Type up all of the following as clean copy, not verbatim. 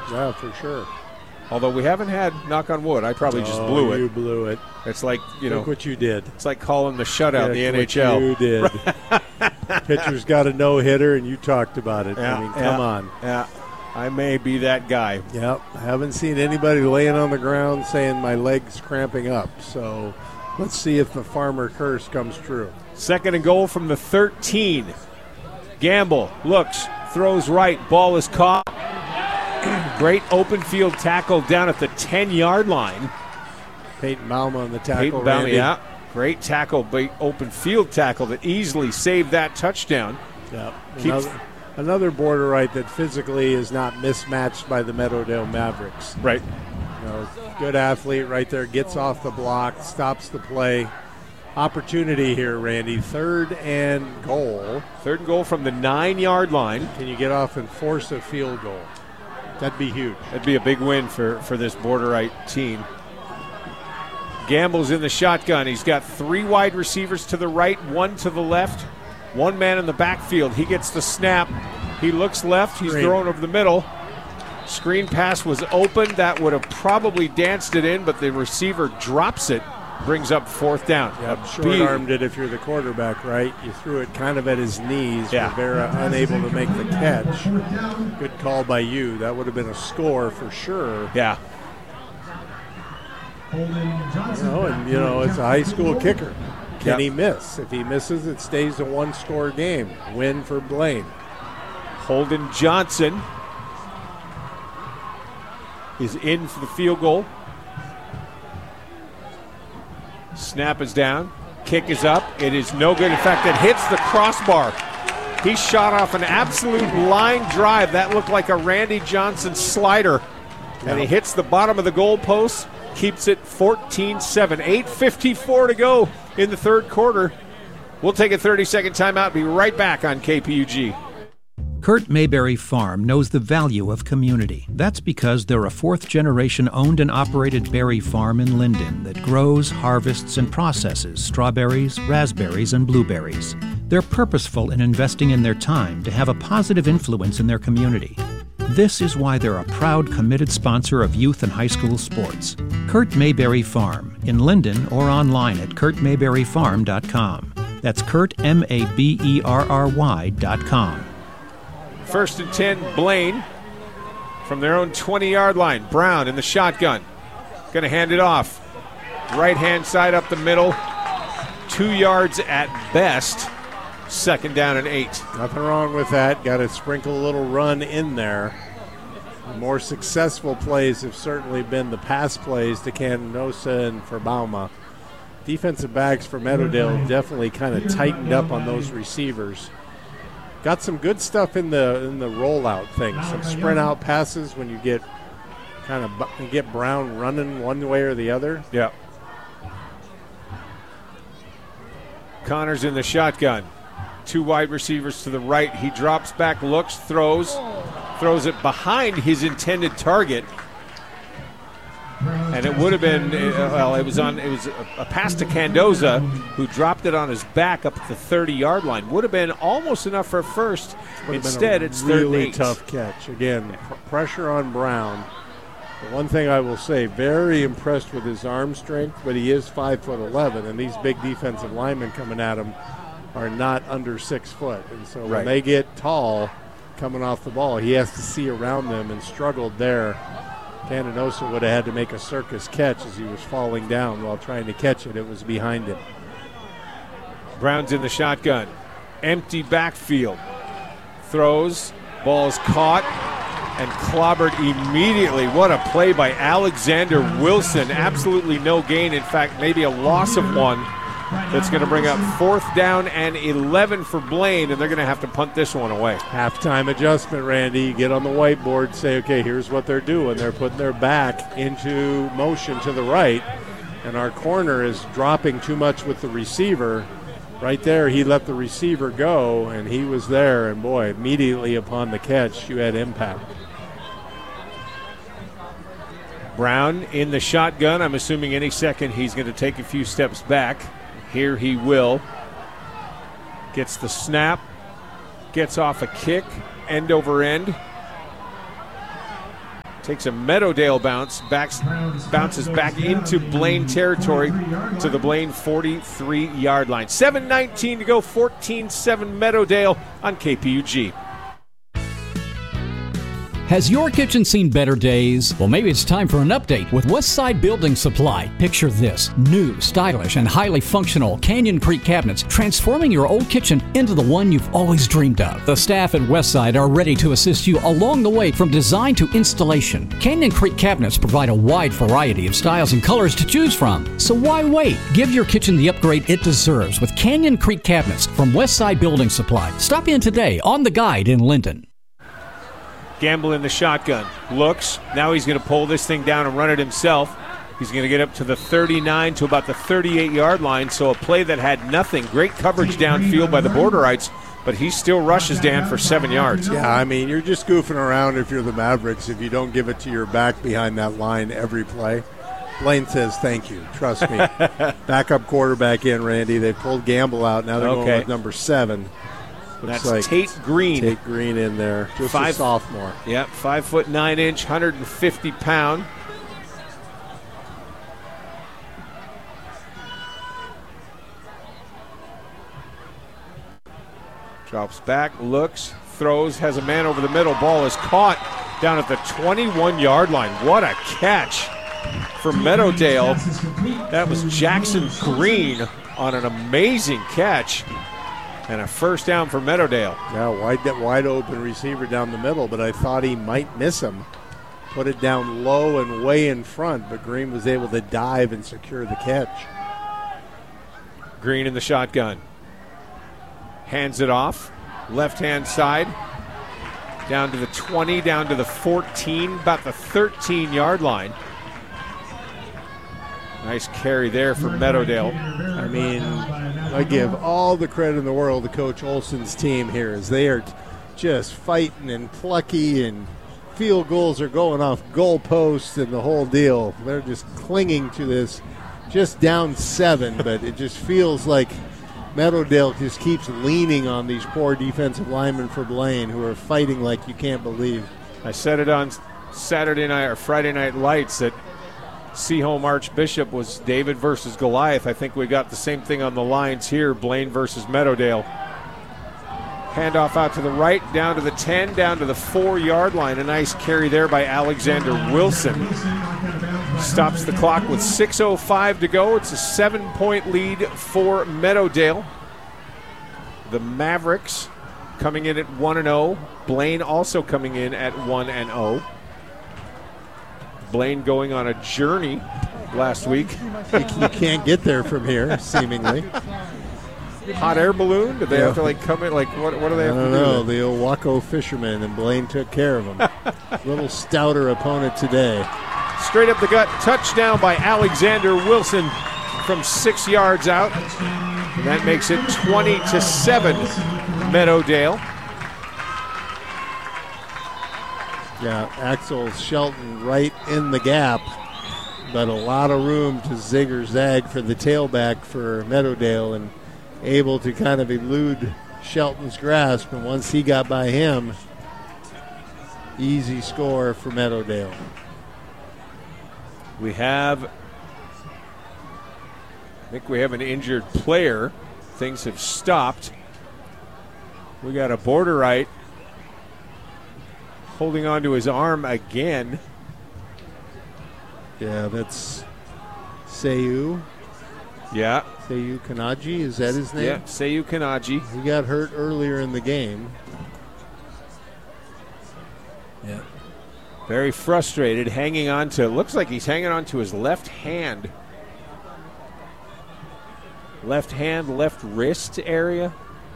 Yeah, for sure. Although we haven't had, knock on wood, I probably just blew it. You blew it. It's like, Look what you did. It's like calling the shutout in the What NHL. you did. Pitcher's got a no-hitter, and you talked about it. Yeah, I mean, come on. Yeah, I may be that guy. Yep. I haven't seen anybody laying on the ground saying my leg's cramping up. So let's see if the Farmer curse comes true. 2nd and goal from the 13. Gamble looks, throws right, ball is caught. Great open field tackle down at the 10-yard line. Peyton Bauma on the tackle. Peyton Bauma, Randy. yeah. Great tackle, big open field tackle that easily saved that touchdown. Yep. Keeps- Another border right that physically is not mismatched by the Meadowdale Mavericks. Right. Good athlete right there, gets off the block, stops the play. Opportunity here, Randy. 3rd and goal. 3rd and goal from the 9-yard line. Can you get off and force a field goal? That'd be huge. That'd be a big win for this Borderite team. Gamble's in the shotgun. He's got 3 wide receivers to the right, 1 to the left, 1 man in the backfield. He gets the snap. He looks left. He's throwing over the middle. Screen pass was open. That would have probably danced it in, but the receiver drops it. Brings up 4th down. Yep, short-armed it if you're the quarterback, right? You threw it kind of at his knees. Yeah. Rivera unable to make the catch. Good call by you. That would have been a score for sure. Yeah. It's a high school kicker. Can he miss? If he misses, it stays a 1-score game. Win for Blaine. Holden Johnson is in for the field goal. Snap is down. Kick is up. It is no good. In fact, it hits the crossbar. He shot off an absolute line drive. That looked like a Randy Johnson slider. And he hits the bottom of the goal post. Keeps it 14-7. 8:54 to go in the 3rd quarter. We'll take a 30-second timeout. Be right back on KPUG. Kurt Mayberry Farm knows the value of community. That's because they're a 4th-generation owned and operated berry farm in Linden that grows, harvests, and processes strawberries, raspberries, and blueberries. They're purposeful in investing in their time to have a positive influence in their community. This is why they're a proud, committed sponsor of youth and high school sports. Kurt Mayberry Farm, in Linden or online at kurtmayberryfarm.com. That's Kurt, Maberry.com. 1st and 10, Blaine from their own 20-yard line. Brown in the shotgun. Going to hand it off. Right-hand side up the middle. 2 yards at best. 2nd down and 8. Nothing wrong with that. Got to sprinkle a little run in there. The more successful plays have certainly been the pass plays to Candenosa and for Bauma. Defensive backs for Meadowdale definitely kind of tightened up on those receivers. Got some good stuff in the rollout thing. Some sprint out passes when you get Brown running one way or the other. Yeah. Connors in the shotgun. 2 wide receivers to the right. He drops back, looks, throws it behind his intended target. And it would have been, it was a pass to Candoza, who dropped it on his back up at the 30-yard line. Would have been almost enough for a first. Instead, it's 3rd and 8. Really tough catch. Again, pressure on Brown. The one thing I will say, very impressed with his arm strength, but he is 5'11", and these big defensive linemen coming at him are not under 6 foot. And so when they get tall coming off the ball, he has to see around them and struggled there. Candenosa would have had to make a circus catch as he was falling down while trying to catch it. It was behind him. Brown's in the shotgun. Empty backfield. Throws. Ball's caught and clobbered immediately. What a play by Alexander Wilson. Absolutely no gain. In fact, maybe a loss of 1. That's going to bring up 4th down and 11 for Blaine, and they're going to have to punt this one away. Halftime adjustment, Randy. You get on the whiteboard, say, okay, here's what they're doing. They're putting their back into motion to the right, and our corner is dropping too much with the receiver. Right there, he let the receiver go, and he was there, and boy, immediately upon the catch, you had impact. Brown in the shotgun. I'm assuming any second he's going to take a few steps back. Here he will. Gets the snap. Gets off a kick. End over end. Takes a Meadowdale bounce, bounces back into Blaine territory to the Blaine 43-yard line. 7:19 to go, 14-7 Meadowdale on KPUG. Has your kitchen seen better days? Well, maybe it's time for an update with Westside Building Supply. Picture this: new, stylish, and highly functional Canyon Creek cabinets, transforming your old kitchen into the one you've always dreamed of. The staff at Westside are ready to assist you along the way from design to installation. Canyon Creek cabinets provide a wide variety of styles and colors to choose from. So why wait? Give your kitchen the upgrade it deserves with Canyon Creek cabinets from Westside Building Supply. Stop in today on The Guide in Linden. Gamble in the shotgun. Looks. Now he's going to pull this thing down and run it himself. He's going to get up to the 39 to about the 38-yard line. So a play that had nothing. Great coverage downfield by the Borderites, but he still rushes Dan for 7 yards. Yeah, I mean, you're just goofing around if you're the Mavericks if you don't give it to your back behind that line every play. Blaine says thank you. Trust me. Backup quarterback in, Randy. They pulled Gamble out. Now they're going with number 7. That's like Tate Green. Tate Green in there. Just a sophomore. Yep, 5'9", 150 pound. Drops back, looks, throws, has a man over the middle. Ball is caught down at the 21-yard line. What a catch for Meadowdale. That was Jackson Green on an amazing catch. And a first down for Meadowdale. Yeah, wide open receiver down the middle, but I thought he might miss him. Put it down low and way in front, but Green was able to dive and secure the catch. Green in the shotgun. Hands it off. Left-hand side. Down to the 20, down to the 14, about the 13-yard line. Nice carry there for Meadowdale. I mean, I give all the credit in the world to Coach Olson's team here, as they are just fighting and plucky, and field goals are going off goal posts and the whole deal. They're just clinging to this, just down 7, but it just feels like Meadowdale just keeps leaning on these poor defensive linemen for Blaine, who are fighting like you can't believe. I said it on Saturday night or Friday Night Lights that Seaholm Archbishop was David versus Goliath. I think we got the same thing on the lines here, Blaine versus Meadowdale. Handoff out to the right, down to the 10, down to the 4-yard line. A nice carry there by Alexander Wilson. Stops the clock with 6:05 to go. It's a 7-point lead for Meadowdale. The Mavericks coming in at 1-0. Blaine also coming in at 1-0. Blaine going on a journey last week. You can't get there from here, seemingly. Hot air balloon? Did they have to come in? What do they have to do? I don't know. The Owako fishermen, and Blaine took care of them. Little stouter opponent today. Straight up the gut, touchdown by Alexander Wilson from 6 yards out. And that makes it 20-7 Meadowdale. Yeah, Axel Shelton right in the gap, but a lot of room to zig or zag for the tailback for Meadowdale, and able to kind of elude Shelton's grasp. And once he got by him, easy score for Meadowdale. I think we have an injured player. Things have stopped. We got a Borderite holding on to his arm again. Yeah, that's Seyu. Yeah. Seyu Kanaji, is that his name? Yeah, Seyu Kanaji. He got hurt earlier in the game. Yeah. Very frustrated, hanging on to, looks like he's hanging on to his left hand. Left hand, left wrist area.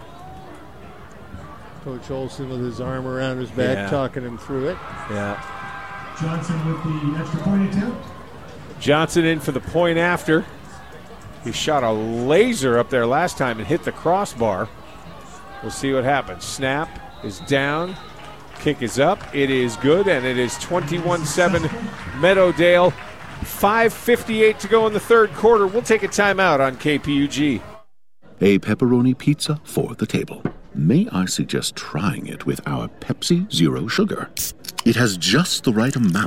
Coach Olson with his arm around his back, talking him through it. Yeah. Johnson with the extra point attempt. Johnson in for the point after. He shot a laser up there last time and hit the crossbar. We'll see what happens. Snap is down. Kick is up. It is good, and it is 21-7 Meadowdale. 5:58 to go in the third quarter. We'll take a timeout on KPUG. A pepperoni pizza for the table. May I suggest trying it with our Pepsi Zero Sugar? It has just the right amount